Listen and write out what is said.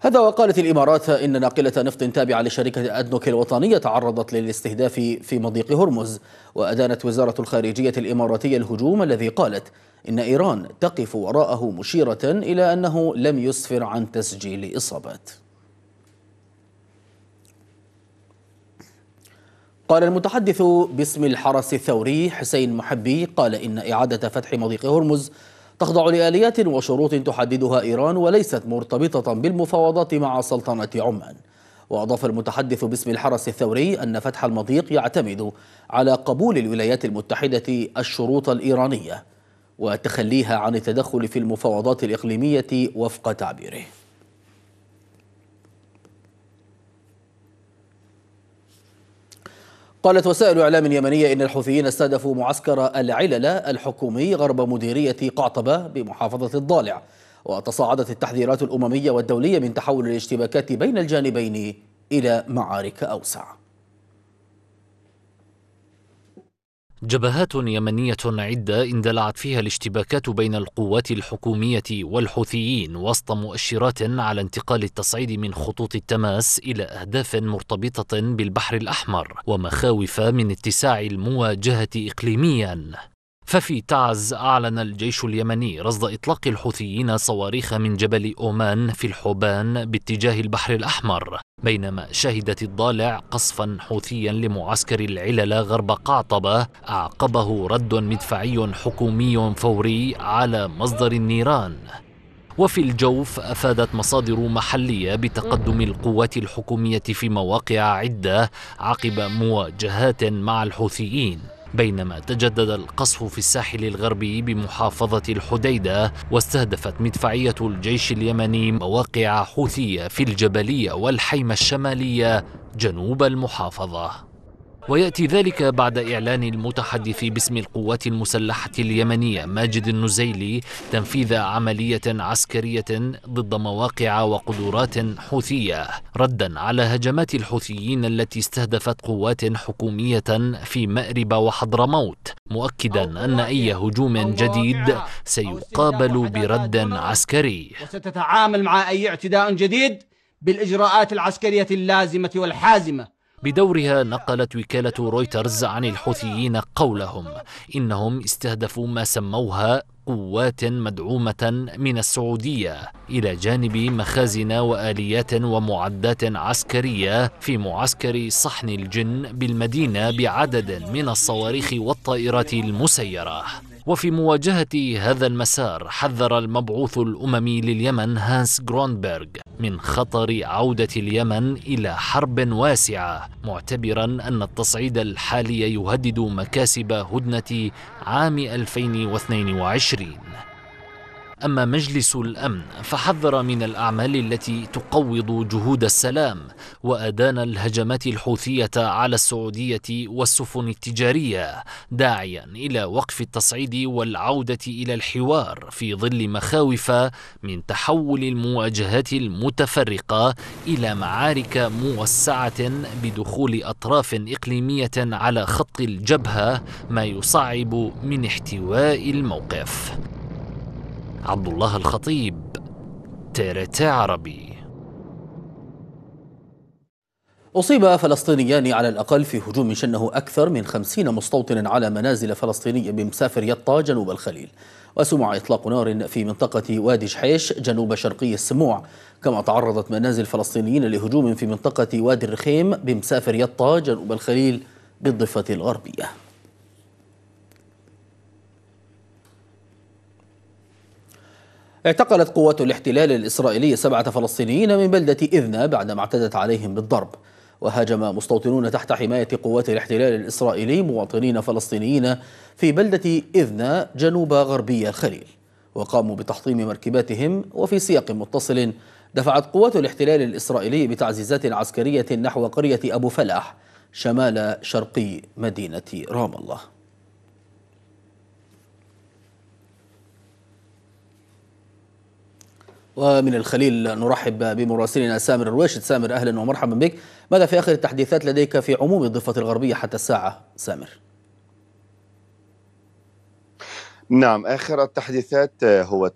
هذا وقالت الإمارات إن ناقلة نفط تابعة لشركة أدنوك الوطنية تعرضت للاستهداف في مضيق هرمز. وأدانت وزارة الخارجية الإماراتية الهجوم الذي قالت إن إيران تقف وراءه، مشيرة إلى أنه لم يسفر عن تسجيل إصابات. قال المتحدث باسم الحرس الثوري حسين محبي قال إن إعادة فتح مضيق هرمز تخضع لآليات وشروط تحددها إيران وليست مرتبطة بالمفاوضات مع سلطنة عمان. وأضاف المتحدث باسم الحرس الثوري أن فتح المضيق يعتمد على قبول الولايات المتحدة الشروط الإيرانية وتخليها عن التدخل في المفاوضات الإقليمية وفق تعبيره. قالت وسائل إعلام يمنية إن الحوثيين استهدفوا معسكر العللة الحكومي غرب مديرية قعطبة بمحافظة الضالع. وتصاعدت التحذيرات الأممية والدولية من تحول الاشتباكات بين الجانبين إلى معارك أوسع. جبهات يمنية عدة اندلعت فيها الاشتباكات بين القوات الحكومية والحوثيين وسط مؤشرات على انتقال التصعيد من خطوط التماس إلى أهداف مرتبطة بالبحر الأحمر ومخاوف من اتساع المواجهة إقليميا. ففي تعز أعلن الجيش اليمني رصد إطلاق الحوثيين صواريخ من جبل أومان في الحوبان باتجاه البحر الأحمر، بينما شهدت الضالع قصفا حوثيا لمعسكر العللة غرب قعطبة أعقبه رد مدفعي حكومي فوري على مصدر النيران. وفي الجوف أفادت مصادر محلية بتقدم القوات الحكومية في مواقع عدة عقب مواجهات مع الحوثيين، بينما تجدد القصف في الساحل الغربي بمحافظة الحديدة، واستهدفت مدفعية الجيش اليمني مواقع حوثية في الجبلية والحيمة الشمالية جنوب المحافظة. ويأتي ذلك بعد إعلان المتحدث باسم القوات المسلحة اليمنية ماجد النزيلي تنفيذ عملية عسكرية ضد مواقع وقدرات حوثية ردا على هجمات الحوثيين التي استهدفت قوات حكومية في مأرب وحضرموت، مؤكدا أن أي هجوم جديد سيقابل برد عسكري. وستتعامل مع أي اعتداء جديد بالإجراءات العسكرية اللازمة والحازمة. بدورها نقلت وكالة رويترز عن الحوثيين قولهم إنهم استهدفوا ما سموها قوات مدعومة من السعودية إلى جانب مخازن وآليات ومعدات عسكرية في معسكر صحن الجن بالمدينة بعدد من الصواريخ والطائرات المسيرة. وفي مواجهة هذا المسار حذر المبعوث الأممي لليمن هانس غرونبرغ من خطر عودة اليمن إلى حرب واسعة، معتبرا أن التصعيد الحالي يهدد مكاسب هدنة عام 2022. أما مجلس الأمن فحذر من الأعمال التي تقوض جهود السلام، وأدان الهجمات الحوثية على السعودية والسفن التجارية، داعيا إلى وقف التصعيد والعودة إلى الحوار في ظل مخاوف من تحول المواجهات المتفرقة إلى معارك موسعة بدخول أطراف إقليمية على خط الجبهة، ما يصعب من احتواء الموقف. عبد الله الخطيب، TRT عربي. أصيب فلسطينيان على الأقل في هجوم شنه أكثر من 50 مستوطن على منازل فلسطينية بمسافر يطا جنوب الخليل. وسمع إطلاق نار في منطقة وادي جحيش جنوب شرقي السموع. كما تعرضت منازل فلسطينيين لهجوم في منطقة وادي الرخيم بمسافر يطا جنوب الخليل بالضفة الغربية. اعتقلت قوات الاحتلال الإسرائيلي 7 فلسطينيين من بلدة إذنة بعدما اعتدت عليهم بالضرب. وهاجم مستوطنون تحت حماية قوات الاحتلال الإسرائيلي مواطنين فلسطينيين في بلدة إذنة جنوب غربي الخليل، وقاموا بتحطيم مركباتهم. وفي سياق متصل دفعت قوات الاحتلال الإسرائيلي بتعزيزات عسكرية نحو قرية أبو فلاح شمال شرقي مدينة رام الله. ومن الخليل نرحب بمراسلنا سامر الرويشد. سامر، أهلا ومرحبا بك. ماذا في آخر التحديثات لديك في عموم الضفة الغربية حتى الساعة سامر؟ نعم، آخر التحديثات هو